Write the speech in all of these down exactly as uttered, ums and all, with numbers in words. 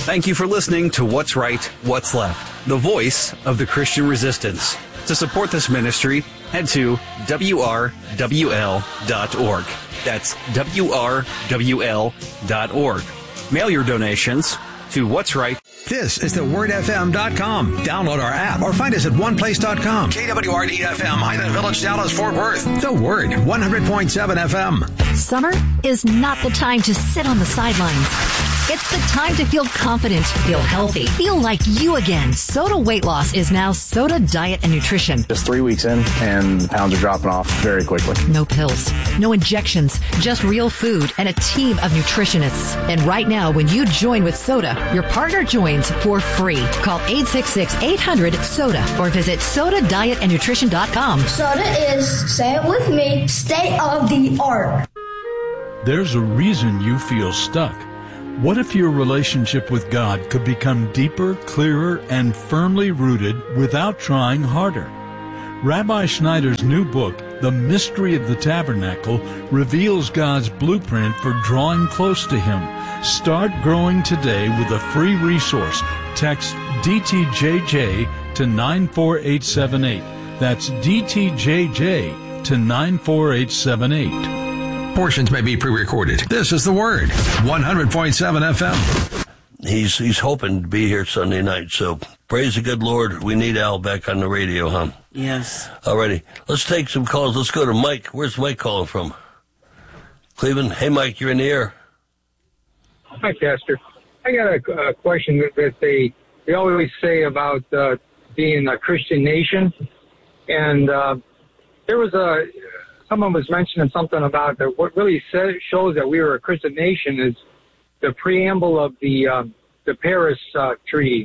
Thank you for listening to What's Right, What's Left, the voice of the Christian resistance. To support this ministry, head to W R W L dot org. That's W R W L dot org. Mail your donations to What's Right. This is the word f m dot com. Download our app or find us at one place dot com. K W R D F M, Highland Village, Dallas, Fort Worth. The Word, one hundred point seven F M. Summer is not the time to sit on the sidelines. It's the time to feel confident, feel healthy, feel like you again. Soda Weight Loss is now Soda Diet and Nutrition. Just three weeks in, and the pounds are dropping off very quickly. No pills, no injections, just real food and a team of nutritionists. And right now, when you join with Soda, your partner joins for free. Call eight six six, eight hundred, SODA or visit soda diet and nutrition dot com. Soda is, say it with me, state of the art. There's a reason you feel stuck. What if your relationship with God could become deeper, clearer, and firmly rooted without trying harder? Rabbi Schneider's new book, The Mystery of the Tabernacle, reveals God's blueprint for drawing close to Him. Start growing today with a free resource. Text D T J J to nine four eight seven eight. That's D T J J to nine four eight seven eight. Portions may be pre-recorded. This is The Word, one hundred point seven F M. He's he's hoping to be here Sunday night, so praise the good Lord. We need Al back on the radio, huh? Yes. Alrighty, let's take some calls. Let's go to Mike. Where's Mike calling from? Cleveland. Hey, Mike, you're in the air. Hi, Pastor. I got a, a question that, that they they always say about uh, being a Christian nation, and uh, there was a someone was mentioning something about that. What really says, shows that we were a Christian nation is the preamble of the um, the Paris uh, Treaty.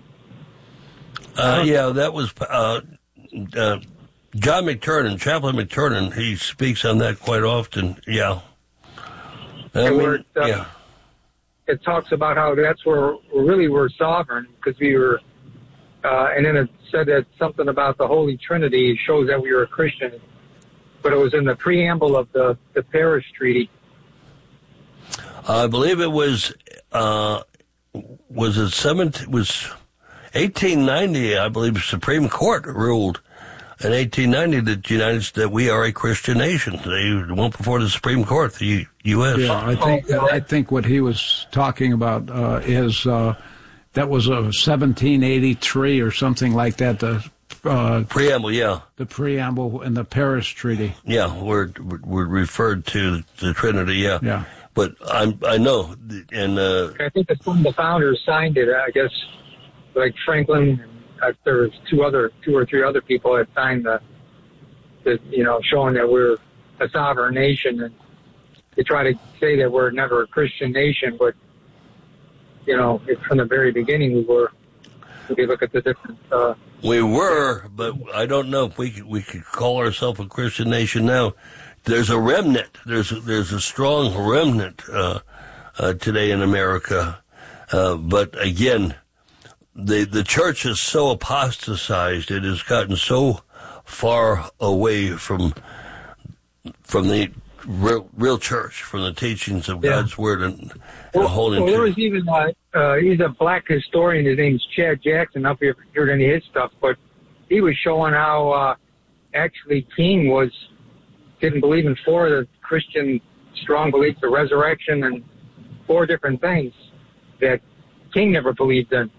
Uh, yeah, that was uh, uh, John McTernan, Chaplain McTernan. He speaks on that quite often. Yeah. I mean, it, uh, yeah. It talks about how that's where we really were sovereign because we were, uh, and then it said that something about the Holy Trinity shows that we were a Christian, but it was in the preamble of the, the Paris Treaty. I believe it was, uh, was it seventeen, was eighteen ninety, I believe, Supreme Court ruled in eighteen ninety that the United that we are a Christian nation. They went before the Supreme Court, the U S Yeah, I think I think what he was talking about uh, is uh, that was a seventeen eighty-three or something like that. The uh, preamble, yeah, the preamble in the Paris Treaty. Yeah, we're we're referred to the Trinity. Yeah, yeah. But I'm I know, and uh, I think that some of the founders signed it. I guess like Franklin. Uh, there was two other, two or three other people that signed the, the, you know, showing that we're a sovereign nation, and they try to say that we're never a Christian nation, but you know, it, from the very beginning we were. If you look at the different, uh, we were, but I don't know if we could, we could call ourselves a Christian nation now. There's a remnant. There's a, there's a strong remnant uh, uh, today in America, uh, but again. The the church is so apostatized; it has gotten so far away from from the real, real church, from the teachings of yeah. God's word and, and well, holding. Well, there was even uh, uh, he's a black historian. His name's Chad Jackson. I don't know if you've heard any of his stuff, but he was showing how uh, actually King was didn't believe in four of the Christian strong beliefs, the resurrection, and four different things that King never believed in.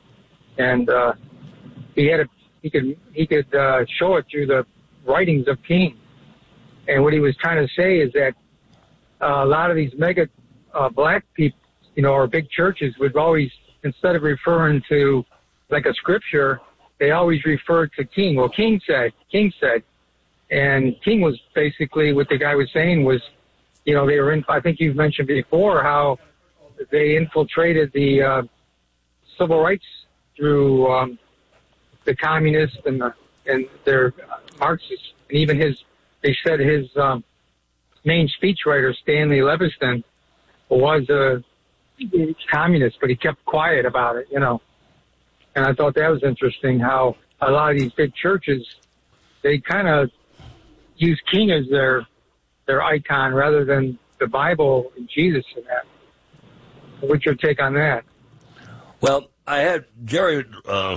And uh, he had a, he could he could uh, show it through the writings of King. And what he was trying to say is that uh, a lot of these mega uh, black people, you know, or big churches would always, instead of referring to like a scripture, they always referred to King. Well, King said, King said, and King was basically what the guy was saying was, you know, they were in. I think you've mentioned before how they infiltrated the uh, civil rights. Through um, the communists and the, and their Marxists, and even his, they said his um, main speechwriter Stanley Leviston was a communist, but he kept quiet about it, you know. And I thought that was interesting how a lot of these big churches, they kind of use King as their their icon rather than the Bible and Jesus and that. What's your take on that? Well, I had Jerry, uh,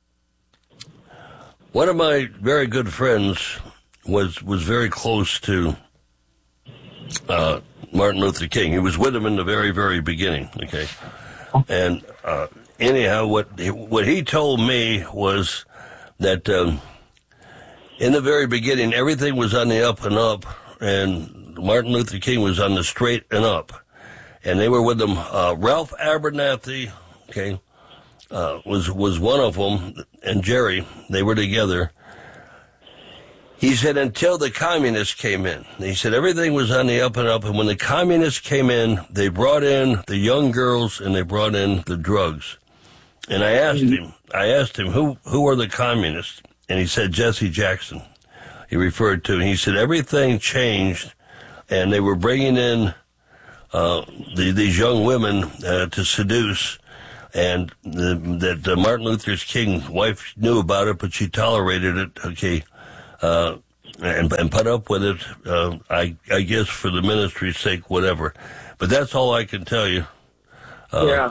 one of my very good friends was was very close to uh, Martin Luther King. He was with him in the very, very beginning, okay? And uh, anyhow, what he, what he told me was that um, in the very beginning, everything was on the up and up, and Martin Luther King was on the straight and up. And they were with him. Uh, Ralph Abernathy, okay, uh, was was one of them, and Jerry, they were together. He said until the communists came in. He said everything was on the up and up, and when the communists came in, they brought in the young girls and they brought in the drugs. And I asked him, I asked him, who who are the communists? And he said Jesse Jackson. He referred to, and he said everything changed, and they were bringing in uh, the, these young women uh, to seduce, and the, that uh, Martin Luther King's wife knew about it, but she tolerated it. Okay. Uh, and, and put up with it, uh, I, I guess for the ministry's sake, whatever. But that's all I can tell you. Uh, yeah.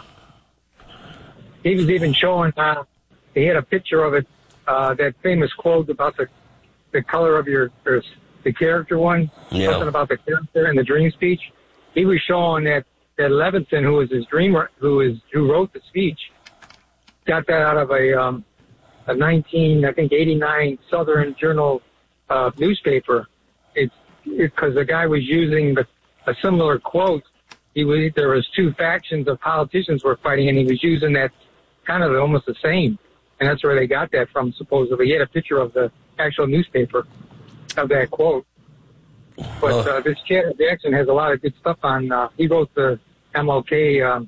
He was even showing, uh, he had a picture of it, uh, that famous quote about the, the color of your, or the character one, yeah. something about the character in the dream speech. He was showing that, that Levinson, who was his dreamer, who is, who wrote the speech, got that out of a, um, a nineteen, I think, eighty-nine Southern Journal uh, newspaper. It's because the guy was using the, a similar quote. He was, there was two factions of politicians were fighting, and he was using that kind of almost the same. And that's where they got that from, supposedly. He had a picture of the actual newspaper of that quote. But uh, this Chad Jackson has a lot of good stuff on. Uh, he wrote the M L K, um,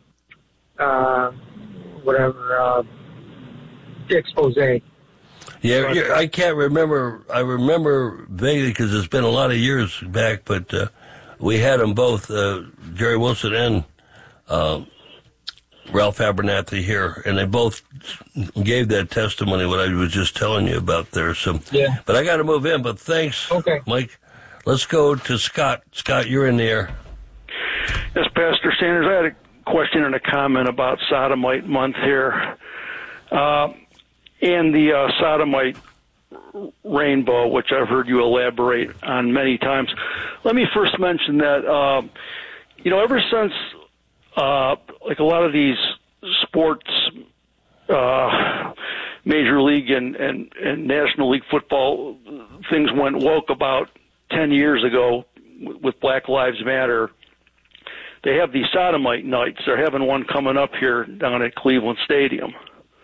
uh, whatever, uh, expose. Yeah, yeah, I can't remember. I remember vaguely because it's been a lot of years back, but uh, we had them both, uh, Jerry Wilson and uh, Ralph Abernathy here, and they both gave that testimony, what I was just telling you about there. So, yeah. But I got to move in, but thanks, okay. Mike. Let's go to Scott. Scott, you're in the air. Yes, Pastor Sanders, I had a question and a comment about Sodomite Month here. Uh, And the uh, Sodomite rainbow, which I've heard you elaborate on many times. Let me first mention that, uh, you know, ever since, uh, like a lot of these sports, uh, Major League and, and, and National League football things went woke about ten years ago with Black Lives Matter, they have these Sodomite nights. They're having one coming up here down at Cleveland Stadium.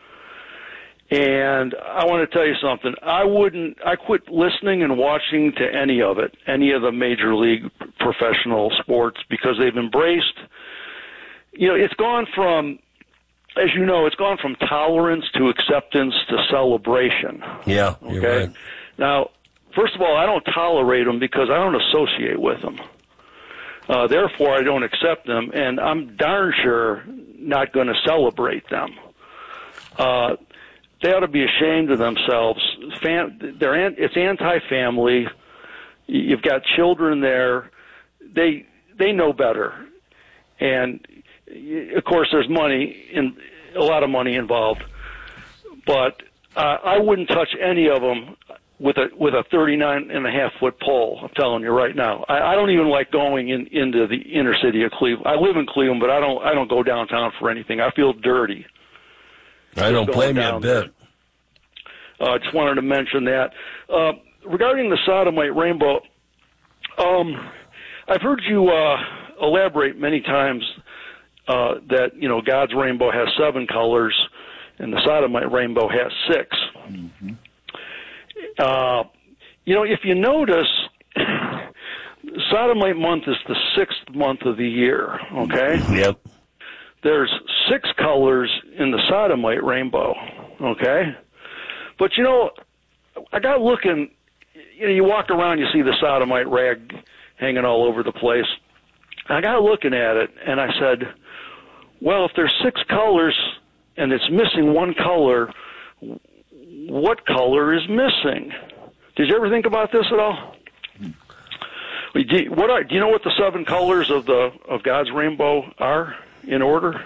And I want to tell you something. I wouldn't, I quit listening and watching to any of it, any of the major league professional sports, because they've embraced, you know, it's gone from, as you know, it's gone from tolerance to acceptance to celebration. Yeah, you're okay? right. Now, first of all, I don't tolerate them because I don't associate with them. Uh, therefore, I don't accept them, and I'm darn sure not going to celebrate them. Uh, They ought to be ashamed of themselves. Fam- they're an- it's anti-family. You've got children there. They they know better, and of course, there's money in a lot of money involved. But uh, I wouldn't touch any of them with a with a thirty-nine and a half foot pole. I'm telling you right now. I, I don't even like going in into the inner city of Cleveland. I live in Cleveland, but I don't I don't go downtown for anything. I feel dirty. I don't blame you a bit. I uh, just wanted to mention that. Uh, regarding the Sodomite rainbow, um, I've heard you uh, elaborate many times uh, that, you know, God's rainbow has seven colors and the Sodomite rainbow has six. Mm-hmm. Uh, you know, if you notice, Sodomite month is the sixth month of the year, okay? Yep. There's six colors in the Sodomite rainbow, okay? But, you know, I got looking, you know, you walk around, you see the Sodomite rag hanging all over the place. I got looking at it, and I said, well, if there's six colors and it's missing one color, what color is missing? Did you ever think about this at all? Do you, what are, do you know what the seven colors of the of God's rainbow are in order?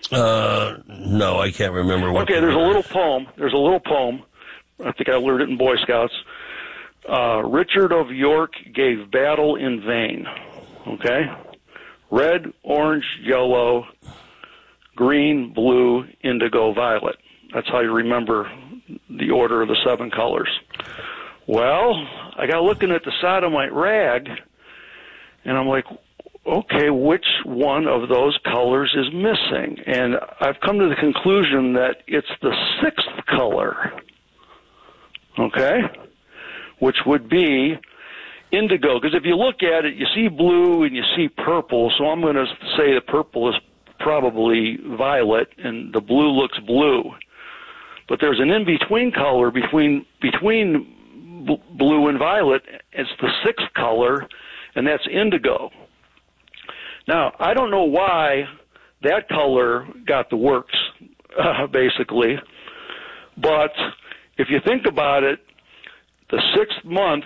Uh, no, I can't remember what. Okay, there's a little poem. There's a little poem. I think I learned it in Boy Scouts. Uh, Richard of York gave battle in vain. Okay? Red, orange, yellow, green, blue, indigo, violet. That's how you remember the order of the seven colors. Well, I got looking at the sodomite rag, and I'm like, okay, which one of those colors is missing? And I've come to the conclusion that it's the sixth color, okay, which would be indigo. Because if you look at it, you see blue and you see purple, so I'm going to say the purple is probably violet and the blue looks blue. But there's an in-between color between between b- blue and violet. It's the sixth color, and that's indigo. Now, I don't know why that color got the works, uh, basically, but if you think about it, the sixth month,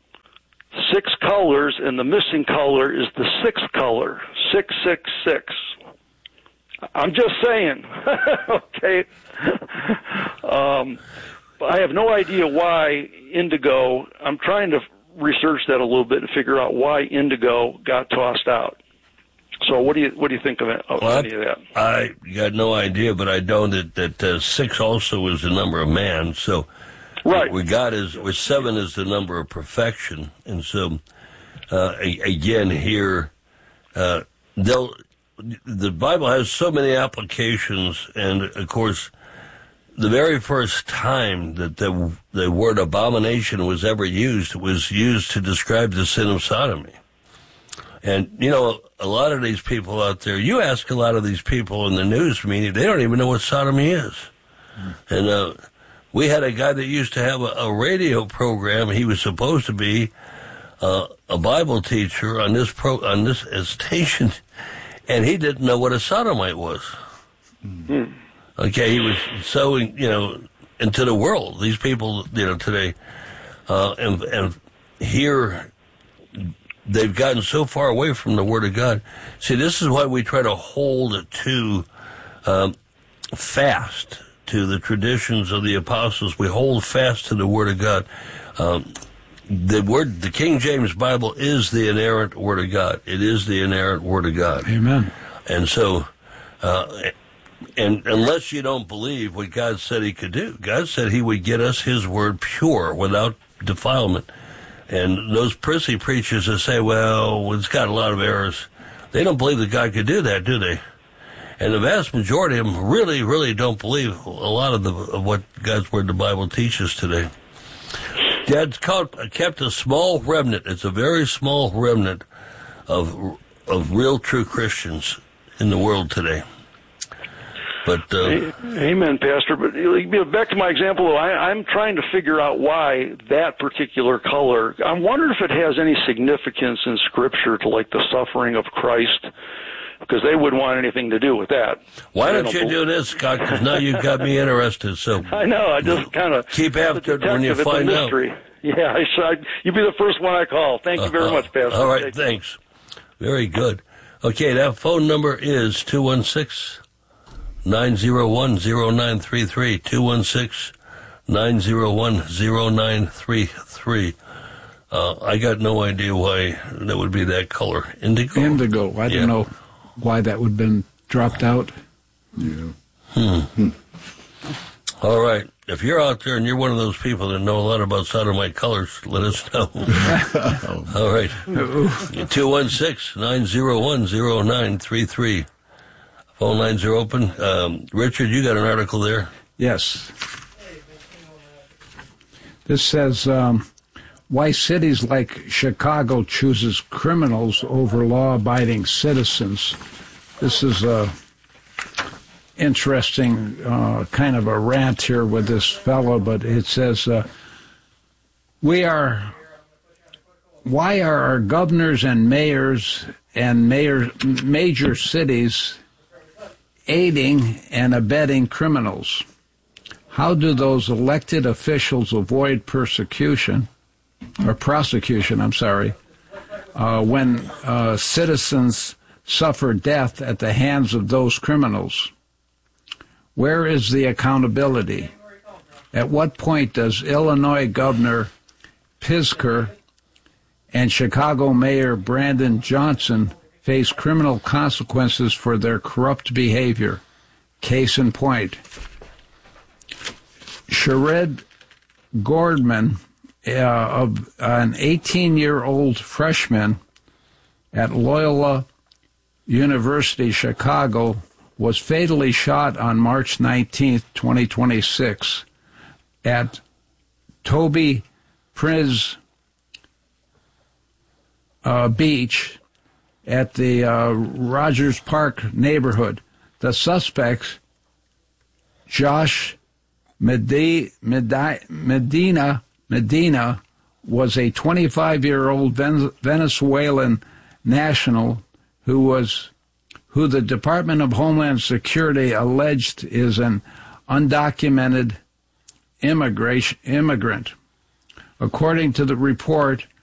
six colors, and the missing color is the sixth color, six six six. I'm just saying, okay? um, I have no idea why indigo, I'm trying to research that a little bit and figure out why indigo got tossed out. So what do you what do you think of, it, of well, any of that? I got no idea, but I know that, that uh, six also is the number of man, so right. what we got is, with seven is the number of perfection, and so, uh, a, again, here, uh, they'll... the Bible has so many applications, and of course, the very first time that the the word abomination was ever used was used to describe the sin of sodomy. And, you know, a lot of these people out there, you ask a lot of these people in the news media, they don't even know what sodomy is. Mm. And uh, we had a guy that used to have a, a radio program. He was supposed to be uh, a Bible teacher on this pro on this station. And he didn't know what a sodomite was. Mm-hmm. Okay, he was so, you know, into the world. These people, you know, today, uh, and, and here, they've gotten so far away from the Word of God. See, this is why we try to hold to um, fast to the traditions of the apostles. We hold fast to the Word of God. Um, The word, the King James Bible is the inerrant Word of God. It is the inerrant Word of God. Amen. And so, uh, and unless you don't believe what God said He could do, God said He would get us His Word pure, without defilement. And those prissy preachers that say, well, it's got a lot of errors, they don't believe that God could do that, do they? And the vast majority of them really, really don't believe a lot of, the, of what God's Word, the Bible, teaches today. Dad's kept a small remnant. It's a very small remnant of of real, true Christians in the world today. But uh, amen, Pastor. But back to my example, I, I'm trying to figure out why that particular color. I'm wondering if it has any significance in Scripture to, like, the suffering of Christ, because they wouldn't want anything to do with that. Why don't, don't you do this, Scott? Because now you've got me interested. So I know. I just kind of keep after it when you find out. Yeah, I should. You'd be the first one I call. Thank you very uh, much, Pastor. All right, thanks. Very good. Okay, that phone number is two one six, nine zero one, zero nine three three, two one six, nine zero one, zero nine three three. Uh, I got no idea why that would be that color. Indigo? Indigo. I yeah. don't know why that would have been dropped out. Yeah. Hmm. hmm. All right. If you're out there and you're one of those people that know a lot about sodomite colors, let us know. All right. two one six, nine zero one, zero nine three three. Phone lines are open. Um, Richard, you got an article there? Yes. This says, um, why cities like Chicago chooses criminals over law-abiding citizens. This is a interesting uh, kind of a rant here with this fellow, but it says, uh, we are, why are our governors and mayors and mayor, major cities aiding and abetting criminals? How do those elected officials avoid persecution, or prosecution, I'm sorry, uh, when uh, citizens suffer death at the hands of those criminals? Where is the accountability? At what point does Illinois Governor Pritzker and Chicago Mayor Brandon Johnson face criminal consequences for their corrupt behavior? Case in point, Sherrod Gordman, uh, of an eighteen-year-old freshman at Loyola University, Chicago, was fatally shot on March nineteenth, twenty twenty-six at Toby Priz uh, Beach at the uh, Rogers Park neighborhood. The suspect, Josh Medina, Medina, Medina, was a twenty-five-year-old Venezuelan national who was who the Department of Homeland Security alleged is an undocumented immigration immigrant. According to the report,